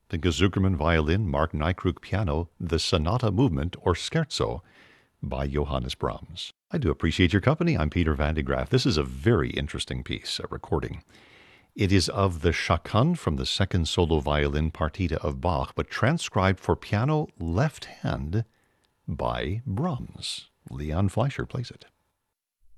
Think Zuckerman violin, Mark Nykrug piano, the Sonata Movement, or Scherzo by Johannes Brahms. I do appreciate your company. I'm Peter Van de Graaff. This is a very interesting piece, a recording. It is of the Chaconne from the second solo violin partita of Bach, but transcribed for piano left hand by Brahms. Leon Fleischer plays it.